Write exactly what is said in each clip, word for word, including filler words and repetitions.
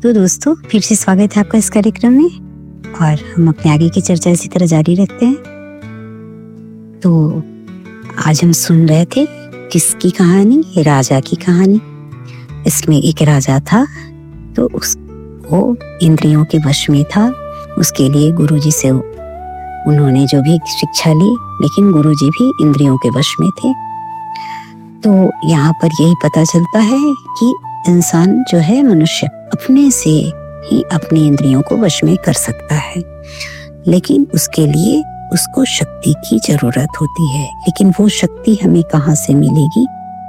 तो दोस्तों, फिर से स्वागत है आपका इस कार्यक्रम में और हम अपने आगे की चर्चा इसी तरह जारी रखते हैं। तो आज हम सुन रहे थे किसकी कहानी? राजा की कहानी। इसमें एक राजा था, तो उस वो इंद्रियों के वश में था। उसके लिए गुरुजी से उन्होंने जो भी शिक्षा ली, लेकिन गुरुजी भी इंद्रियों के वश में थे। तो यहाँ पर यही पता चलता है कि इंसान जो है, मनुष्य अपने से ही अपनी इंद्रियों को वश में कर सकता है, लेकिन उसके लिए उसको शक्ति की जरूरत होती है। लेकिन वो शक्ति हमें कहाँ से मिलेगी,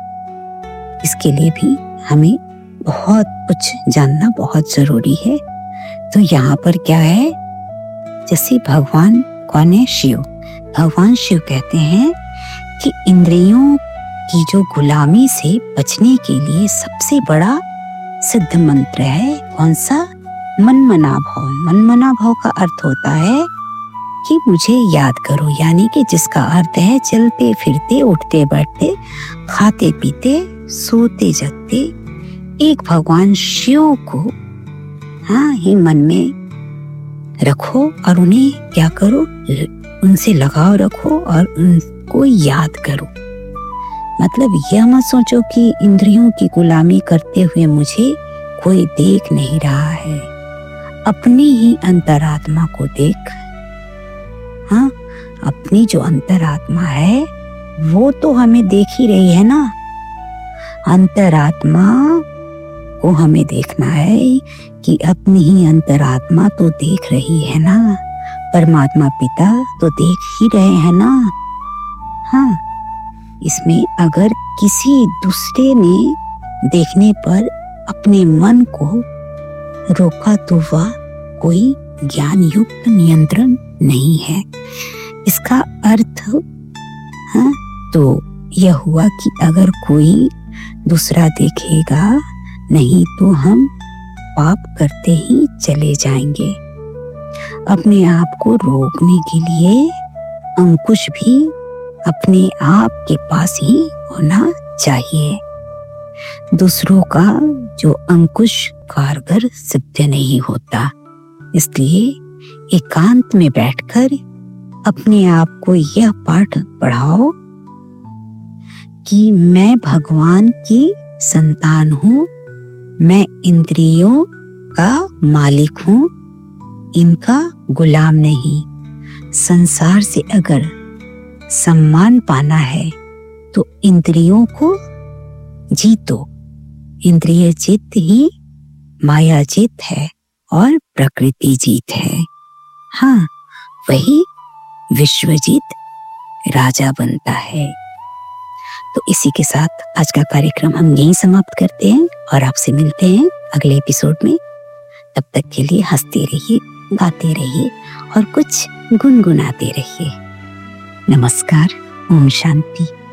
इसके लिए भी हमें बहुत कुछ जानना बहुत जरूरी है। तो यहाँ पर क्या है, जैसे भगवान कौन है? शिव। भगवान शिव कहते हैं कि इंद्रियों की जो गुलामी से बचने के लिए सबसे बड़ा सिद्ध मंत्र है कौन सा? मनमना भाव। मनमना भाव का अर्थ होता है कि मुझे याद करो, यानी कि जिसका अर्थ है चलते फिरते, उठते बैठते, खाते पीते, सोते जगते एक भगवान शिव को हाँ ही मन में रखो और उन्हें क्या करो, उनसे लगाव रखो और उनको याद करो। मतलब यह मत सोचो कि इंद्रियों की गुलामी करते हुए मुझे कोई देख नहीं रहा है। अपनी ही अंतरात्मा को देख। हाँ, अपनी जो अंतरात्मा है वो तो हमें देख ही रही है ना। अंतरात्मा को हमें देखना है कि अपनी ही अंतरात्मा तो देख रही है ना। परमात्मा पिता तो देख ही रहे हैं ना। हाँ, इसमें अगर किसी दूसरे ने देखने पर अपने मन को रोका तो वह कोई ज्ञान युक्त नियंत्रण नहीं है। इसका अर्थ हाँ तो यह हुआ कि अगर कोई दूसरा देखेगा नहीं तो हम पाप करते ही चले जाएंगे। अपने आप को रोकने के लिए अंकुश भी अपने आप के पास ही होना चाहिए। दूसरों का जो अंकुश कारगर सिद्ध नहीं होता, इसलिए एकांत में बैठकर अपने आप को यह पाठ पढ़ाओ कि मैं भगवान की संतान हूँ, मैं इंद्रियों का मालिक हूँ, इनका गुलाम नहीं। संसार से अगर सम्मान पाना है तो इंद्रियों को जीतो। इंद्रिय जीत ही माया जीत है और प्रकृति जीत है। हाँ, वही विश्वजीत राजा बनता है। तो इसी के साथ आज का कार्यक्रम हम यहीं समाप्त करते हैं और आपसे मिलते हैं अगले एपिसोड में। तब तक के लिए हंसते रहिए, गाते रहिए और कुछ गुनगुनाते रहिए। नमस्कार। ओम शांति।